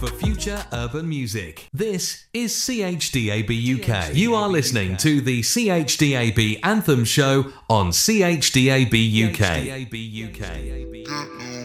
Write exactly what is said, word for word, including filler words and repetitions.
for future urban music. This is C H D A B U K. You are listening to the C H D A B Anthem Show on C H D A B U K.